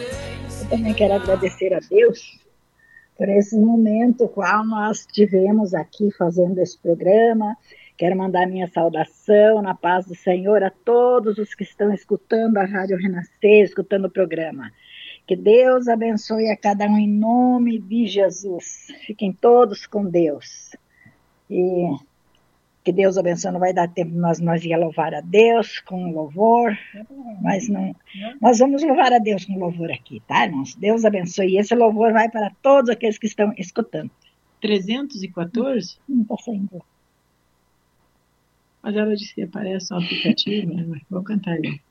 Eu também quero agradecer a Deus por esse momento qual nós tivemos aqui fazendo esse programa. Quero mandar minha saudação na paz do Senhor a todos os que estão escutando a Rádio Renascer, escutando o programa. Que Deus abençoe a cada um em nome de Jesus. Fiquem todos com Deus. E que Deus abençoe, não vai dar tempo nós ir louvar a Deus com louvor, mas não, nós vamos louvar a Deus com louvor aqui, tá, irmãos? Deus abençoe. E esse louvor vai para todos aqueles que estão escutando. 314? Não está saindo. Mas ela disse que aparece no aplicativo, né? Vou cantar aí.